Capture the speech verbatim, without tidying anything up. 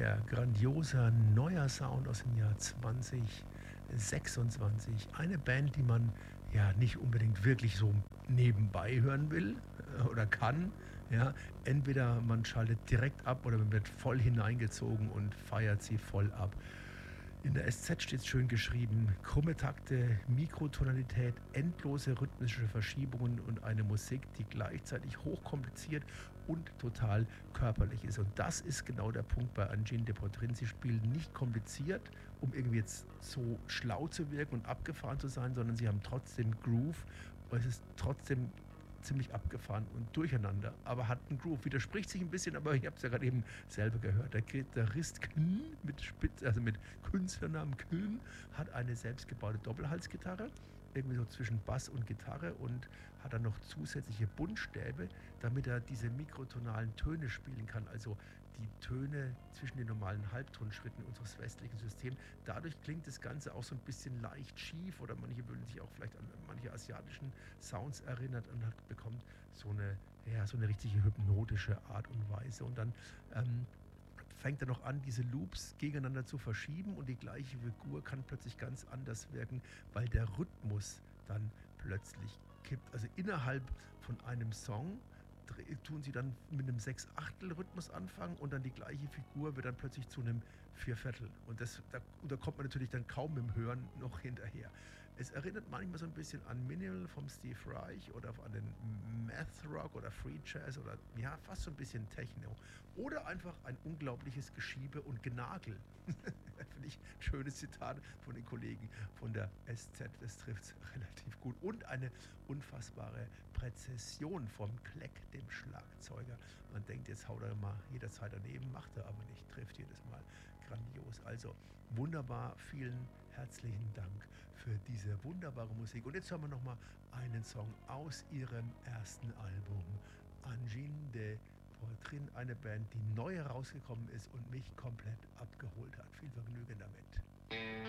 Air, grandioser neuer Sound aus dem Jahr zweitausendsechsundzwanzig. Eine Band, die man ja nicht unbedingt wirklich so nebenbei hören will äh, oder kann. Ja, entweder man schaltet direkt ab oder man wird voll hineingezogen und feiert sie voll ab. In der S Z steht schön geschrieben: krumme Takte, Mikrotonalität, endlose rhythmische Verschiebungen und eine Musik, die gleichzeitig hochkompliziert und total körperlich ist. Und das ist genau der Punkt bei Angine de Portrin. Sie spielen nicht kompliziert, um irgendwie jetzt so schlau zu wirken und abgefahren zu sein, sondern sie haben trotzdem Groove. Und es ist trotzdem ziemlich abgefahren und durcheinander, aber hat einen Groove. Widerspricht sich ein bisschen, aber ich habe es ja gerade eben selber gehört. Der Gitarrist Knn mit Spitz, also mit Künstlernamen Knn, hat eine selbstgebaute Doppelhalsgitarre, irgendwie so zwischen Bass und Gitarre, und hat dann noch zusätzliche Buntstäbe, damit er diese mikrotonalen Töne spielen kann, also die Töne zwischen den normalen Halbtonschritten unseres westlichen Systems. Dadurch klingt das Ganze auch so ein bisschen leicht schief, oder manche würden sich auch vielleicht an manche asiatischen Sounds erinnert, und hat, bekommt so eine, ja, so eine richtige hypnotische Art und Weise. Und dann ähm, fängt er noch an, diese Loops gegeneinander zu verschieben, und die gleiche Figur kann plötzlich ganz anders wirken, weil der Rhythmus dann plötzlich kippt. Also innerhalb von einem Song tun sie dann mit einem Sechs-Achtel-Rhythmus anfangen, und dann die gleiche Figur wird dann plötzlich zu einem Vierviertel. Und, das, da, und da kommt man natürlich dann kaum im Hören noch hinterher. Es erinnert manchmal so ein bisschen an Minimal vom Steve Reich oder an den Math Rock oder Free Jazz oder ja, fast so ein bisschen Techno. Oder einfach ein unglaubliches Geschiebe und Genagel. Finde ich ein schönes Zitat von den Kollegen von der S Z. Das trifft es relativ gut. Und eine unfassbare Präzision vom Kleck, dem Schlagzeuger. Man denkt, jetzt haut er mal jederzeit daneben, macht er aber nicht, trifft jedes Mal grandios. Also wunderbar, vielen herzlichen Dank für diese wunderbare Musik. Und jetzt hören wir nochmal einen Song aus ihrem ersten Album, Angine de Portrin, eine Band, die neu herausgekommen ist und mich komplett abgeholt hat. Viel Vergnügen damit.